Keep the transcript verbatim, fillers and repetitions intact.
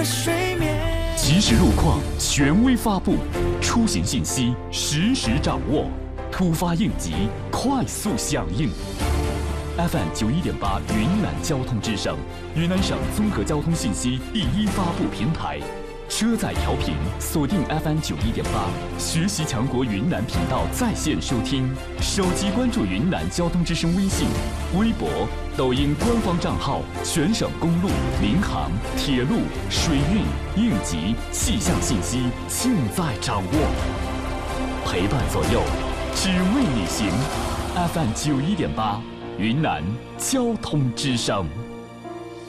及时路况，权威发布，出行信息实时掌握，突发应急快速响应。F M 九一点八云南交通之声，云南省综合交通信息第一发布平台。车载调频锁定 F M 九一点八，学习强国云南频道在线收听，手机关注云南交通之声微信、微博、抖音官方账号，全省公路、民航、铁路、水运、应急、气象信息尽在掌握，陪伴左右，只为你行。F M 九一点八，云南交通之声。